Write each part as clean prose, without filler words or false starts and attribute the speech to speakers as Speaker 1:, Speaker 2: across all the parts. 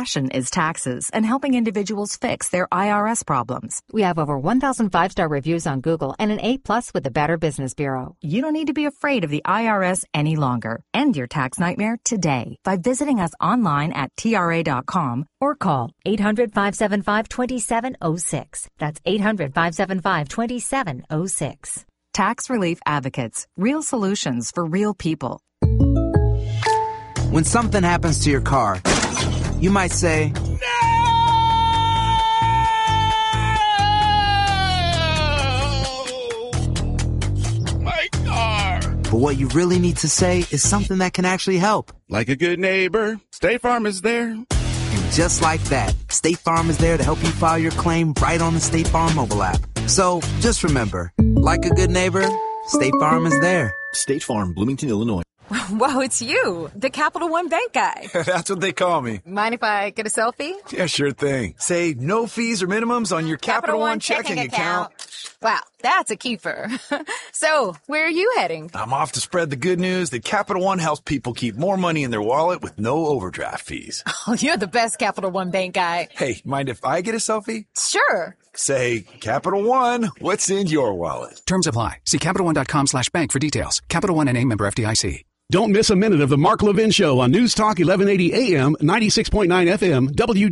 Speaker 1: passion is taxes and helping individuals fix their IRS problems.
Speaker 2: We have over 1,000 5-star reviews on Google and an A+ with the Better Business Bureau.
Speaker 1: You don't need to be afraid of the IRS any longer. End your tax nightmare today by visiting us online at TRA.com or call 800-575-2706. That's 800-575-2706. Tax Relief Advocates. Real solutions for real people.
Speaker 3: When something happens to your car, you might say, "No!
Speaker 4: My car!"
Speaker 3: But what you really need to say is something that can actually help.
Speaker 4: Like a good neighbor, State Farm is there.
Speaker 3: And just like that, State Farm is there to help you file your claim right on the State Farm mobile app. So just remember, like a good neighbor, State Farm is there.
Speaker 5: State Farm, Bloomington, Illinois.
Speaker 6: Whoa, it's you, the Capital One Bank guy.
Speaker 7: That's what they call me.
Speaker 6: Mind if I get a selfie?
Speaker 7: Yeah, sure thing. Say no fees or minimums on your Capital One checking account.
Speaker 6: Wow, that's a keeper. So, where are you heading?
Speaker 7: I'm off to spread the good news that Capital One helps people keep more money in their wallet with no overdraft fees.
Speaker 6: Oh, you're the best Capital One Bank guy.
Speaker 7: Hey, mind if I get a selfie?
Speaker 6: Sure.
Speaker 7: Say, Capital One, what's in your wallet?
Speaker 8: Terms apply. See CapitalOne.com/bank for details. Capital One NA, member FDIC.
Speaker 9: Don't miss a minute of the Mark Levin Show on News Talk 1180 AM, 96.9 FM,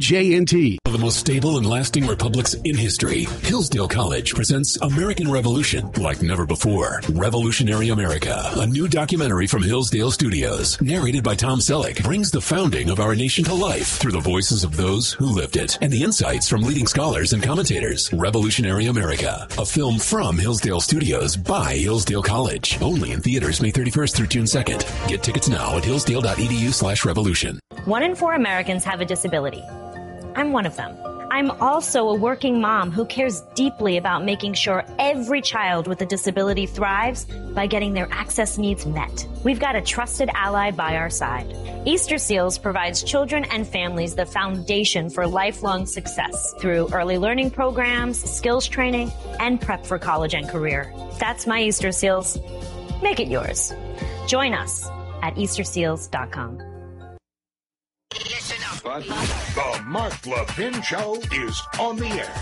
Speaker 9: WJNT.
Speaker 10: One of the most stable and lasting republics in history, Hillsdale College presents American Revolution like never before. Revolutionary America, a new documentary from Hillsdale Studios, narrated by Tom Selleck, brings the founding of our nation to life through the voices of those who lived it and the insights from leading scholars and commentators. Revolutionary America, a film from Hillsdale Studios by Hillsdale College. Only in theaters May 31st through June 2nd. Get tickets now at hillsdale.edu/revolution.
Speaker 11: 1 in 4 Americans have a disability. I'm one of them. I'm also a working mom who cares deeply about making sure every child with a disability thrives by getting their access needs met. We've got a trusted ally by our side. Easter Seals provides children and families the foundation for lifelong success through early learning programs, skills training, and prep for college and career. That's my Easter Seals. Make it yours. Join us at easterseals.com.
Speaker 12: The Mark Levin Show is on the air.